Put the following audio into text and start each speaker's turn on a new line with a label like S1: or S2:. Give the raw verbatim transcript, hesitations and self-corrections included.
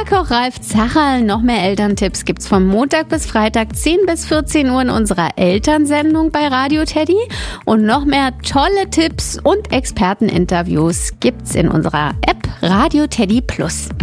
S1: Lehrkoch Ralf Zacherl. Noch mehr Elterntipps gibt's von Montag bis Freitag zehn bis vierzehn Uhr in unserer Elternsendung bei Radio Teddy. Und noch mehr tolle Tipps und Experteninterviews gibt's in unserer App Radio Teddy Plus.